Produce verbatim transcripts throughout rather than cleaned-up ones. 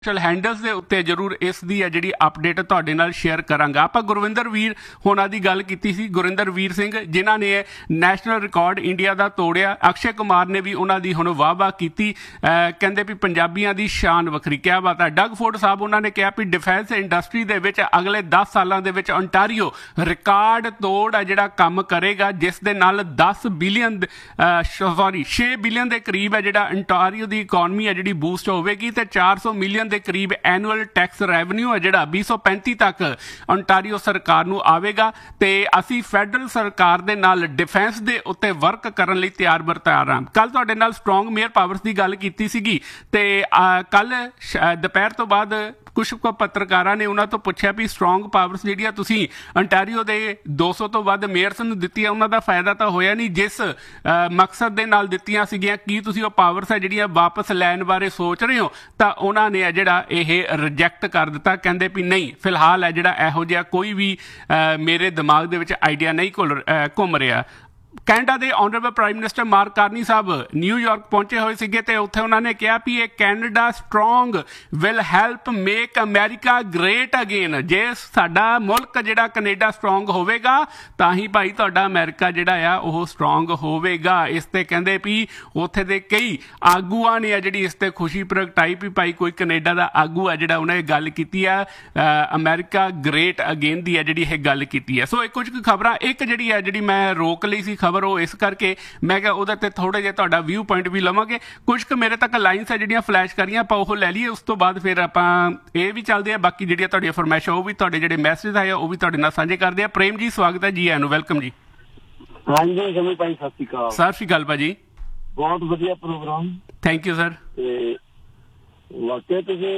Social handles ਦੇ ਉੱਤੇ ਜ਼ਰੂਰ ਇਸ ਦੀ ਹੈ ਜਿਹੜੀ ਅਪਡੇਟ ਤੁਹਾਡੇ ਨਾਲ ਸ਼ੇਅਰ ਕਰਾਂਗਾ। ਆਪਾਂ ਗੁਰਵਿੰਦਰ ਵੀਰ ਹੋਣਾ ਦੀ ਗੱਲ ਕੀਤੀ ਸੀ, ਗੁਰਿੰਦਰ ਵੀਰ ਸਿੰਘ ਜਿਨ੍ਹਾਂ ਨੇ ਨੈਸ਼ਨਲ ਰਿਕਾਰਡ ਇੰਡੀਆ ਦਾ ਤੋੜਿਆ। ਅਕਸ਼ੇ ਕੁਮਾਰ ਨੇ ਵੀ ਉਹਨਾਂ ਦੀ ਹੁਣ ਵਾਹ ਵਾਹ ਕੀਤੀ, ਕਹਿੰਦੇ ਵੀ ਪੰਜਾਬੀਆਂ ਦੀ ਸ਼ਾਨ ਵੱਖਰੀ। ਕਿਆ ਬਾਤ ਹੈ। ਡਗ ਫੋਰਡ ਸਾਹਿਬ ਉਹਨਾਂ ਨੇ ਕਿਹਾ ਵੀ ਡਿਫੈਂਸ ਇੰਡਸਟਰੀ ਦੇ ਵਿੱਚ ਅਗਲੇ ਦਸ ਸਾਲਾਂ ਦੇ ਵਿੱਚ ਓਨਟਾਰੀਓ ਰਿਕਾਰਡ ਤੋੜ ਹੈ ਜਿਹੜਾ ਕੰਮ ਕਰੇਗਾ, ਜਿਸ ਦੇ ਨਾਲ ਦਸ ਬਿਲੀਅਨ ਸੌਰੀ ਛੇ ਬਿਲੀਅਨ ਦੇ ਕਰੀਬ ਹੈ ਜਿਹੜਾ ਓਨਟਾਰੀਓ ਦੀ ਇਕੋਨਮੀ ਹੈ ਜਿਹੜੀ ਬੂਸਟ ਹੋਵੇਗੀ ਤੇ ਚਾਰ ਸੌ ਮਿਲੀਅਨ ਦੇ ਕਰੀਬ ਐਨੂਅਲ ਟੈਕਸ ਰੈਵਨਿਊ ਹੈ ਜਿਹੜਾ ਵੀਹ ਸੌ ਪੈਂਤੀ ਤੱਕ ਓਨਟਾਰੀਓ ਸਰਕਾਰ ਨੂੰ ਆਵੇਗਾ ਤੇ ਅਸੀਂ ਫੈਡਰਲ ਸਰਕਾਰ ਦੇ ਨਾਲ ਡਿਫੈਂਸ ਦੇ ਉੱਤੇ ਵਰਕ ਕਰਨ ਲਈ ਤਿਆਰ ਬਰ ਤਿਆਰ ਹਾਂ। ਕੱਲ ਤੁਹਾਡੇ ਨਾਲ ਸਟਰੋਂਗ ਮੇਅਰ ਪਾਵਰਸ ਦੀ ਗੱਲ ਕੀਤੀ ਸੀਗੀ ਤੇ ਕੱਲ ਦੁਪਹਿਰ ਤੋਂ ਬਾਅਦ ਕੁਛ ਕੁ ਪੱਤਰਕਾਰਾਂ ਨੇ ਉਹਨਾਂ ਤੋਂ ਪੁੱਛਿਆ ਵੀ ਸਟਰੋਂਗ ਪਾਵਰਸ ਜਿਹੜੀਆਂ ਤੁਸੀਂ ਓਨਟਾਰੀਓ ਦੇ ਦੋ ਸੌ ਤੋਂ ਵੱਧ ਮੇਅਰਸ ਨੂੰ ਦਿੱਤੀਆਂ ਉਹਨਾਂ ਦਾ ਫਾਇਦਾ ਤਾਂ ਹੋਇਆ ਨਹੀਂ, ਜਿਸ ਮਕਸਦ ਦੇ ਨਾਲ ਦਿੱਤੀਆਂ ਸੀਗੀਆਂ ਕੀ ਤੁਸੀਂ ਉਹ ਪਾਵਰਸ ਹੈ ਜਿਹੜੀਆਂ ਵਾਪਸ ਲੈਣ ਬਾਰੇ ਸੋਚ ਰਹੇ ਹੋ? ਤਾਂ ਉਹਨਾਂ ਨੇ ਜਿਹੜਾ ਇਹ ਰਿਜੈਕਟ ਕਰ ਦਿੱਤਾ, ਕਹਿੰਦੇ ਵੀ ਨਹੀਂ ਫਿਲਹਾਲ ਹੈ ਜਿਹੜਾ ਇਹੋ ਜਿਹਾ ਕੋਈ ਵੀ ਮੇਰੇ ਦਿਮਾਗ ਦੇ ਵਿੱਚ ਆਈਡੀਆ ਨਹੀਂ ਘੁੰਮ ਰਿਹਾ। ਕੈਨੇਡਾ ਦੇ honourable prime minister mark Carney ਸਾਹਿਬ ਨਿਊਯਾਰਕ ਪਹੁੰਚੇ ਹੋਏ ਸੀਗੇ ਤੇ ਉੱਥੇ ਉਹਨਾਂ ਨੇ ਕਿਹਾ ਵੀ ਇਹ Canada strong will help make America great again. ਜੇ ਸਾਡਾ ਮੁਲਕ ਜਿਹੜਾ ਕੈਨੇਡਾ ਸਟਰੋਂਗ ਹੋਵੇਗਾ ਤਾਂ ਹੀ ਭਾਈ ਤੁਹਾਡਾ ਅਮਰੀਕਾ ਜਿਹੜਾ ਆ ਉਹ ਸਟਰੋਂਗ ਹੋਵੇਗਾ। ਇਸ ਤੇ ਕਹਿੰਦੇ ਵੀ ਉੱਥੇ ਦੇ ਕਈ ਆਗੂਆਂ ਨੇ ਆ ਜਿਹੜੀ ਇਸ ਤੇ ਖੁਸ਼ੀ ਪ੍ਰਗਟਾਈ ਵੀ ਭਾਈ ਕੋਈ ਕੈਨੇਡਾ ਦਾ ਆਗੂ ਆ ਜਿਹੜਾ ਉਹਨੇ ਗੱਲ ਕੀਤੀ ਆ ਅਮਰੀਕਾ ਗ੍ਰੇਟ ਅਗੇਨ ਦੀ ਆ ਜਿਹੜੀ ਇਹ ਗੱਲ ਕੀਤੀ ਹੈ। ਸੋ ਇਹ ਕੁਝ ਕੁ ਖਬਰਾਂ ਇੱਕ ਜਿਹੜੀ ਹੈ ਜਿਹੜੀ ਮੈਂ ਰੋਕ ਲਈ ਸੀ ਖਬਰ, ਉਹ ਇਸ ਕਰਕੇ ਮੈਂ ਕਿਹਾ ਉਹਦੇ ਤੇ ਥੋੜੇ ਜਿਹਾ ਤੁਹਾਡਾ ਵਿਊ ਪੁਆਇੰਟ ਵੀ ਲਵਾਂਗੇ। ਕੁਝ ਕੁ ਮੇਰੇ ਤੱਕ ਲਾਈਨਸ ਹੈ ਜਿਹੜੀਆਂ ਫਲੈਸ਼ ਕਰੀਆਂ ਆਪਾਂ ਉਹ ਲੈ ਲਈਏ, ਉਸ ਤੋਂ ਬਾਅਦ ਫਿਰ ਆਪਾਂ ਇਹ ਵੀ ਚੱਲਦੇ ਆ ਬਾਕੀ ਜਿਹੜੀਆਂ ਤੁਹਾਡੀਆਂ ਫਰਮਾਇਸ਼ਾਂ ਉਹ ਵੀ ਤੁਹਾਡੇ ਜਿਹੜੇ ਮੈਸੇਜ ਆਏ ਉਹ ਵੀ ਤੁਹਾਡੇ ਨਾਲ ਸਾਂਝੇ ਕਰਦੇ ਆ। ਪ੍ਰੇਮ ਜੀ ਸਵਾਗਤ ਹੈ ਜੀ, ਆਇਆਂ ਨੂੰ ਵੈਲਕਮ ਜੀ। ਹਾਂਜੀ ਜਮੀ ਭਾਈ ਸਤਿ ਸ਼੍ਰੀ ਅਕਾਲ। ਸਤਿ ਸ਼੍ਰੀ ਅਕਾਲ ਭਾਜੀ, ਬਹੁਤ ਵਧੀਆ ਪ੍ਰੋਗਰਾਮ। Thank you sir. ਤੇ ਵਾਕਿਆ ਤੁਸੀਂ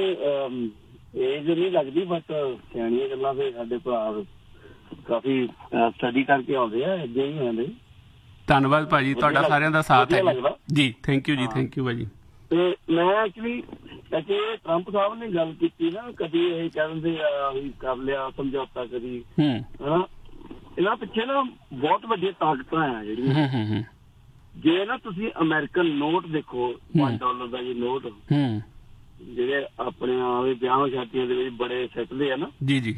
ਏਜ ਨਹੀਂ ਲੱਗਦੀ ਬਟ ਸਿਆਣੀਆਂ ਗੱਲਾਂ ਤੇ ਸਾਡੇ ਭਰਾ ਕਾਫੀ ਸਟੱਡੀ ਕਰਕੇ ਆਉਂਦੇ ਆ, ਏਦਾਂ ਹੀ ਆਉਂਦੇ। ਧੰਨਵਾਦ ਭਾਜੀ, ਤੁਹਾਡਾ ਸਾਰਿਆਂ ਦਾ ਸਾਥ ਹੈ ਜੀ। ਥੈਂਕ ਯੂ ਜੀ, ਥੈਂਕ ਯੂ ਭਾਜੀ। ਤੇ ਮੈਂ ਐਕਚੁਅਲੀ ਐਕਚੁਅਲੀ ਟਰੰਪ ਸਾਹਿਬ ਨੇ ਗੱਲ ਕੀਤੀ ਨਾ, ਕਦੀ ਇਹ ਕਹਿ ਦਿੰਦੇ ਆ ਵੀ ਕਰ ਲਿਆ ਸਮਝੌਤਾ ਕਦੀ, ਹਨਾ ਇਹਨਾਂ ਪਿੱਛੇ ਨਾ ਬਹੁਤ ਵੱਡੀਆਂ ਤਾਕਤਾਂ ਆ ਜਿਹੜੀਆਂ। ਜੇ ਨਾ ਤੁਸੀਂ ਅਮਰੀਕਨ ਨੋਟ ਦੇਖੋ, ਪੰਜ ਡਾਲਰ ਦਾ ਜੀ ਨੋਟ ਜਿਹੜੇ ਆਪਣੇ ਵਿਆਹ ਸ਼ਾਦੀਆਂ ਦੇ ਵਿੱਚ ਬੜੇ ਸਿੱਟਦੇ ਆ ਨਾ ਜੀ ਜੀ,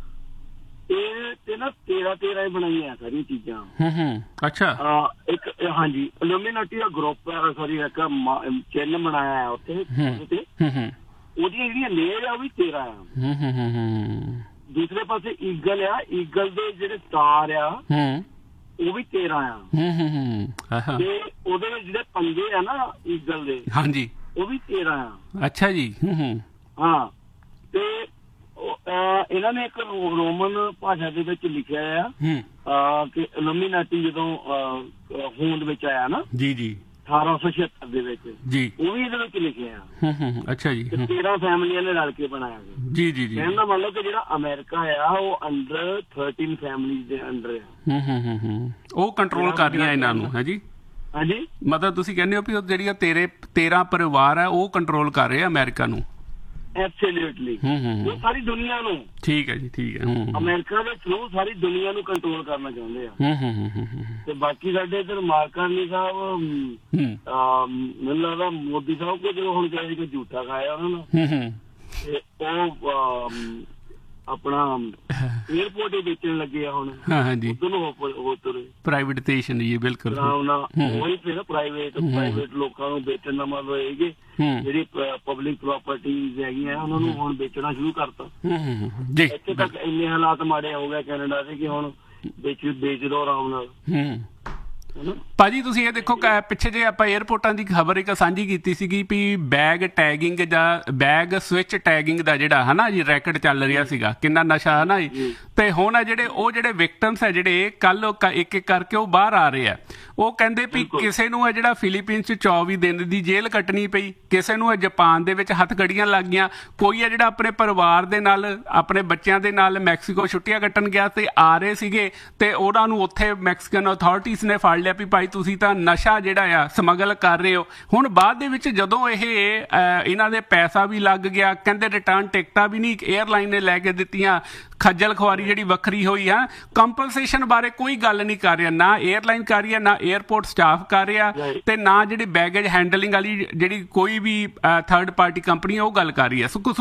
ਇਹ ਤੇ ਨਾ ਤੇਰਾਂ ਤੇਰਾਂ ਹੀ ਬਣਾਈਆਂ ਸਾਰੀਆਂ ਚੀਜ਼ਾਂ। ਅੱਛਾ। ਇੱਕ ਹਾਂਜੀ ਇਲੂਮੀਨਾਟੀ ਦਾ ਗਰੁੱਪ ਹੈ, ਸੋਰੀ ਇੱਕ ਚਿੰਨ੍ਹ ਬਣਾਇਆ ਉੱਥੇ, ਉਹਦੀਆਂ ਜਿਹੜੀਆਂ ਲੇਅਰ ਆ ਉਹ ਵੀ ਤੇਰਾਂ ਆ। ਦੂਸਰੇ ਪਾਸੇ ਈਗਲ ਆ, ਈਗਲ ਦੇ ਜਿਹੜੇ ਸਟਾਰ ਆ ਉਹ ਵੀ ਤੇਰਾਂ ਆ ਤੇ ਉਹਦੇ ਵਿੱਚ ਜਿਹੜੇ ਪੰਜੇ ਆ ਨਾ ਈਗਲ ਦੇ, ਹਾਂਜੀ ਉਹ ਵੀ ਤੇਰਾਂ ਆ। ਅੱਛਾ ਜੀ। ਹਾਂ ਤੇ ਇਹਨਾਂ ਨੇ ਇੱਕ ਰੋਮਨ ਭਾਸ਼ਾ ਦੇ ਵਿੱਚ ਲਿਖਿਆ ਆ ਕਿ ਇਲੂਮੀਨਾਟੀ ਜਦੋਂ ਹੋਂਦ ਵਿੱਚ ਆਇਆ ਨਾ ਜੀ ਜੀ ਅਠਾਰਾਂ ਸੌ ਛਿਅੱਤਰ ਦੇ ਵਿੱਚ ਜੀ, ਉਹ ਵੀ ਇਹਦੇ ਵਿੱਚ ਲਿਖਿਆ ਆ। ਅੱਛਾ ਜੀ। ਤੇਰਾਂ ਫੈਮਲੀਆਂ ਨੇ ਰਲ ਕੇ ਬਣਾਇਆ ਜੀ ਜੀ ਜੀ। ਕਹਿਣ ਦਾ ਮਤਲਬ ਕਿ ਜਿਹੜਾ ਅਮਰੀਕਾ ਆ ਉਹ ਅੰਡਰ ਥਰਟੀਨ ਫੈਮਲੀਜ਼ ਦੇ ਅੰਡਰ ਆ, ਉਹ ਕੰਟਰੋਲ ਕਰ ਰਹੀਆਂ ਇਹਨਾਂ ਨੂੰ ਹੈ ਜੀ। ਹਾਂਜੀ ਮਤਲਬ ਤੁਸੀਂ ਕਹਿੰਦੇ ਹੋ ਵੀ ਉਹ ਜਿਹੜੀਆਂ ਤੇਰੇ ਤੇਰਾਂ ਪਰਿਵਾਰ ਆ ਉਹ ਕੰਟਰੋਲ ਕਰ ਰਹੇ ਆ ਅਮਰੀਕਾ ਨੂੰ। ਐਬਸੋਲਿਊਟਲੀ ਉਹ ਸਾਰੀ ਦੁਨੀਆ ਨੂੰ। ਠੀਕ ਹੈ ਜੀ, ਠੀਕ ਹੈ। ਅਮਰੀਕਾ ਦੇ ਥਰੂ ਸਾਰੀ ਦੁਨੀਆ ਨੂੰ ਕੰਟਰੋਲ ਕਰਨਾ ਚਾਹੁੰਦੇ ਆ। ਤੇ ਬਾਕੀ ਸਾਡੇ ਇੱਧਰ ਮਾਰਕ ਕਾਰਨੀ ਸਾਹਿਬ, ਮੈਨੂੰ ਲੱਗਦਾ ਮੋਦੀ ਸਾਹਿਬ ਕੋ ਜਦੋਂ ਹੁਣ ਕਹਿੰਦੇ ਕਿ ਝੂਠਾ ਖਾਇਆ ਉਹਨਾਂ ਨੇ ਤੇ ਉਹ ਆਪਣਾ ਏਅਰਪੋਰਟ ਹੀ ਵੇਚਣ ਲੱਗੇ ਆ ਹੁਣ। ਹਾਂਜੀ ਪ੍ਰਾਈਵੇਟਾਈਜੇਸ਼ਨ ਜੀ, ਬਿਲਕੁਲ ਉਹੀ ਫਿਰ ਪ੍ਰਾਈਵੇਟ ਪ੍ਰਾਈਵੇਟ ਲੋਕਾਂ ਨੂੰ ਵੇਚਣ ਦਾ ਮਤਲਬ ਇਹ ਕਿ ਜਿਹੜੀ ਪਬਲਿਕ ਪ੍ਰਾਪਰਟੀਜ਼ ਹੈਗੀਆਂ ਉਹਨਾਂ ਨੂੰ ਹੁਣ ਵੇਚਣਾ ਸ਼ੁਰੂ ਕਰਤਾ। ਇੱਥੇ ਤੱਕ ਇੰਨੇ ਹਾਲਾਤ ਮਾੜੇ ਹੋ ਗਏ ਕੈਨੇਡਾ ਦੇ ਕਿ ਹੁਣ ਵੇਚ ਵੇਚ ਦੋ ਆਰਾਮ ਨਾਲ। ਭਾਜੀ ਤੁਸੀਂ ਇਹ ਦੇਖੋ ਪਿੱਛੇ ਜੇ ਆਪਾਂ ਏਅਰਪੋਰਟਾਂ ਦੀ ਖਬਰ ਇੱਕ ਸਾਂਝੀ ਕੀਤੀ ਸੀਗੀ ਵੀ ਬੈਗ ਟੈਗਿੰਗ ਜਾਂ ਬੈਗ ਸਵਿਚ ਟੈਗਿੰਗ ਦਾ ਜਿਹੜਾ ਹੈ ਨਾ ਜੀ ਰੈਕਟ ਚੱਲ ਰਿਹਾ ਸੀਗਾ, ਕਿੰਨਾ ਨਸ਼ਾ ਹੈ ਨਾ ਜੀ। ਤੇ ਹੁਣ ਆ ਜਿਹੜੇ ਉਹ ਜਿਹੜੇ ਵਿਕਟਮਸ ਹੈ ਜਿਹੜੇ ਕੱਲ ਇੱਕ ਇੱਕ ਕਰਕੇ ਉਹ ਬਾਹਰ ਆ ਰਹੇ ਆ, ਉਹ ਕਹਿੰਦੇ ਵੀ ਕਿਸੇ ਨੂੰ ਹੈ ਜਿਹੜਾ ਫਿਲੀਪੀਨਸ ਚ ਚੌਵੀ ਦਿਨ ਦੀ ਜੇਲ੍ਹ ਕੱਟਣੀ ਪਈ, ਕਿਸੇ ਨੂੰ ਜਾਪਾਨ ਦੇ ਵਿੱਚ ਹੱਥਕੜੀਆਂ ਲੱਗ ਗਈਆਂ, ਕੋਈ ਹੈ ਜਿਹੜਾ ਆਪਣੇ ਪਰਿਵਾਰ ਦੇ ਨਾਲ ਆਪਣੇ ਬੱਚਿਆਂ ਦੇ ਨਾਲ ਮੈਕਸੀਕੋ ਛੁੱਟੀਆਂ ਕੱਟਣ ਗਿਆ ਤੇ ਆ ਰਹੇ ਸੀਗੇ ਤੇ ਉਹਨਾਂ ਨੂੰ ਉੱਥੇ ਮੈਕਸੀਕਨ ਅਥਾਰਟੀਜ਼ ਨੇ ਫੜ ਲਿਆ ਵੀ ਭਾਈ ਤੁਸੀਂ ਤਾਂ ਨਸ਼ਾ ਜਿਹੜਾ ਆ ਸਮਗਲ ਕਰ ਰਹੇ ਹੋ। ਹੁਣ ਬਾਅਦ ਦੇ ਵਿੱਚ ਜਦੋਂ ਇਹ ਇਹਨਾਂ ਦੇ ਪੈਸਾ ਵੀ ਲੱਗ ਗਿਆ, ਕਹਿੰਦੇ ਰਿਟਰਨ ਟਿਕਟਾਂ ਵੀ ਨਹੀਂ ਏਅਰਲਾਈਨ ਨੇ ਲੈ ਕੇ ਦਿੱਤੀਆਂ, ਖੱਜਲ ਖੁਆਰੀ ਜਿਹੜੀ ਵੱਖਰੀ ਹੋਈ ਆ, ਕੰਪਨਸੇਸ਼ਨ ਬਾਰੇ ਕੋਈ ਗੱਲ ਨਹੀਂ ਕਰ ਰਿਹਾ, ਨਾ 에ਅਰਲਾਈਨ ਕਰ ਰਹੀ ਹੈ, ਨਾ 에ਅਰਪੋਰਟ ਸਟਾਫ ਕਰ ਰਿਹਾ, ਤੇ ਨਾ ਜਿਹੜੀ ਬੈਗੇਜ ਹੈਂਡਲਿੰਗ ਵਾਲੀ ਜਿਹੜੀ ਕੋਈ ਵੀ ਥਰਡ ਪਾਰਟੀ ਕੰਪਨੀ ਹੈ ਉਹ ਗੱਲ ਕਰ ਰਹੀ ਹੈ। ਸੋ